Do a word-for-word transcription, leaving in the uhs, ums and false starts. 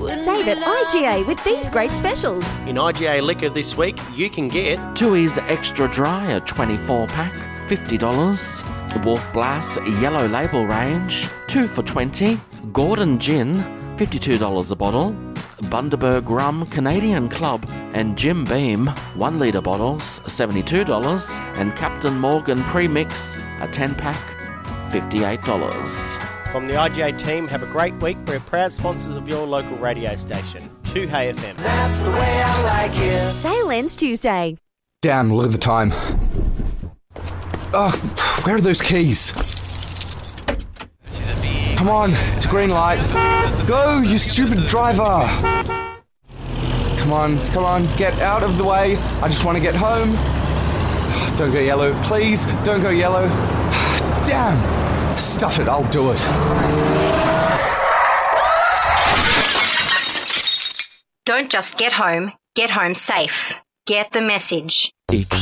Save at I G A with these great specials. In I G A Liquor this week, you can get Tooheys Extra Dry, a twenty-four pack, fifty dollars. Wolf Blass Yellow Label range, two for twenty dollars. Gordon Gin, fifty-two dollars a bottle. Bundaberg Rum Canadian Club and Jim Beam, one litre bottles, seventy-two dollars. And Captain Morgan Premix, a ten pack, fifty-eight dollars. From the I G A team, have a great week. We're proud sponsors of your local radio station, two Hey F M. That's the way I like it. Sale ends Tuesday. Damn, look at the time. Oh, where are those keys? Come on, it's a green light. Go, you stupid driver. Come on, come on, get out of the way. I just want to get home. Don't go yellow, please, don't go yellow. Damn. Stuff it, I'll do it. Don't just get home, get home safe. Get the message. Each